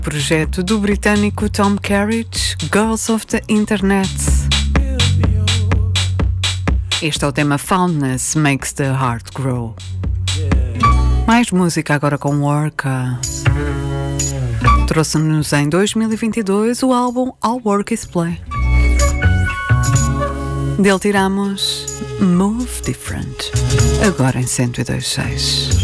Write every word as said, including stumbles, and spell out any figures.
Projeto do britânico Tom Kerridge, Girls of the Internet. Este é o tema Fondness Makes the Heart Grow. Mais música agora com Worka. Trouxe-nos em dois mil e vinte e dois o álbum All Work Is Play. Dele tiramos Move Different, agora em cento e dois ponto seis.